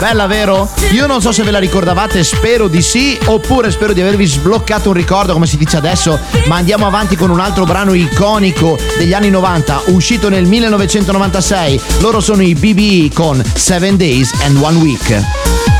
Bella, vero? Io non so se ve la ricordavate, spero di sì, oppure spero di avervi sbloccato un ricordo, come si dice adesso, ma andiamo avanti con un altro brano iconico degli anni 90, uscito nel 1996. Loro sono i BBE con 7 Days and 1 Week.